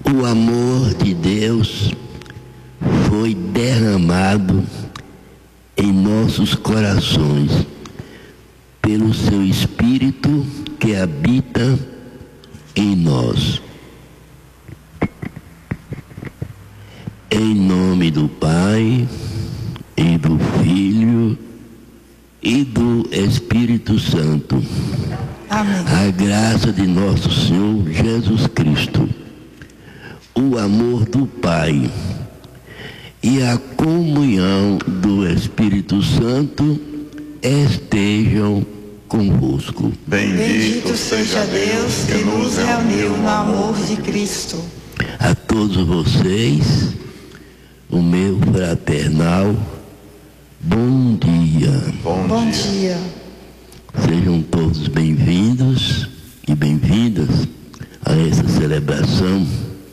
O amor de Deus foi derramado em nossos corações pelo seu Espírito que habita em nós. Em nome do Pai, e do Filho, e do Espírito Santo. Amém. A graça de nosso Senhor Jesus Cristo, o amor do Pai e a comunhão do Espírito Santo estejam convosco. Bendito seja Deus que nos reuniu no amor de Cristo. A todos vocês, o meu fraternal bom dia. Bom dia. Sejam todos bem-vindos e bem-vindas a essa celebração.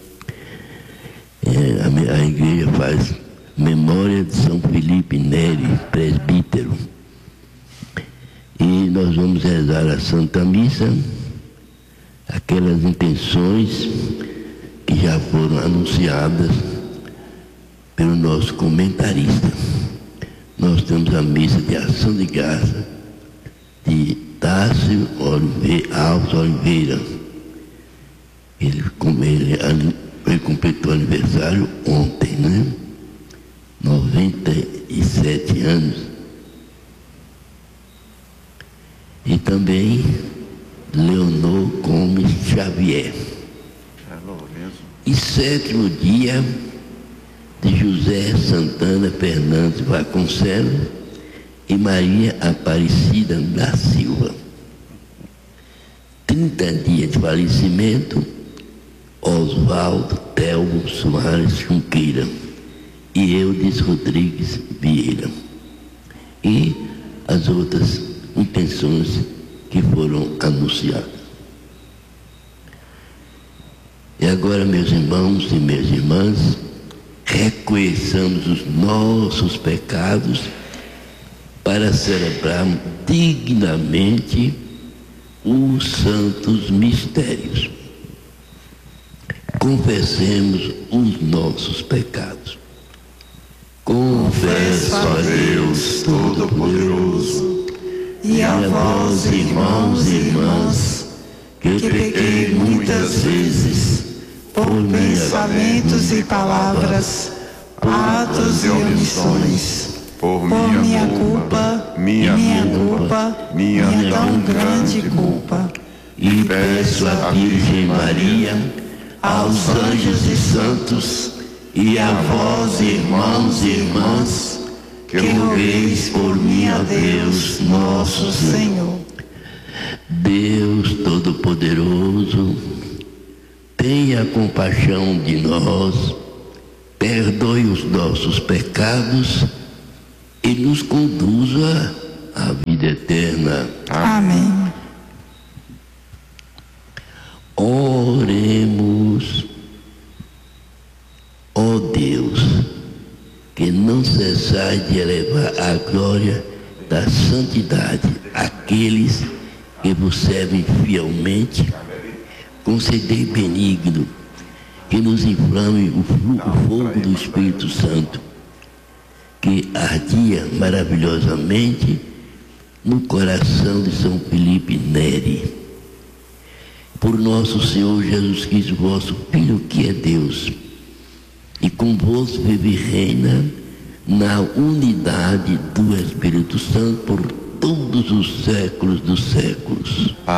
A igreja faz memória de São Felipe Neri, presbítero. E nós vamos rezar a Santa Missa, aquelas intenções que já foram anunciadas pelo nosso comentarista. Nós temos a missa de ação de graça de Tássio Alves Oliveira. Ele completou aniversário ontem, né? 97 anos. E também Leonor Gomes Xavier. E 7º dia de José Santana Fernandes Vasconcelos e Maria Aparecida da Silva. 30 dias de falecimento, Oswaldo Telmo Soares Junqueira e Eudes Rodrigues Vieira. E as outras intenções que foram anunciadas. E agora, meus irmãos e minhas irmãs, reconheçamos os nossos pecados para celebrarmos dignamente os santos mistérios. Confessemos os nossos pecados. Confesso a Deus Todo-Poderoso e a vós, irmãos e irmãs, que pequei muitas vezes por pensamentos e palavras, atos e omissões, por minha culpa, minha tão grande culpa. E peço à Virgem Maria, aos anjos e santos, e a vós, irmãos e irmãs, que rogueis por mim a Deus nosso Senhor. Deus Todo-Poderoso, tenha compaixão de nós, perdoe os nossos pecados e nos conduza à vida eterna. Amém. Oremos. Ó Deus, que não cessais de elevar a glória da santidade àqueles que vos servem fielmente, concedei benigno que nos inflame o fogo do Espírito Santo, que ardia maravilhosamente no coração de São Felipe Neri. Por nosso Senhor Jesus Cristo, vosso Filho, que é Deus, e convosco vive e reina na unidade do Espírito Santo por todos os séculos dos séculos.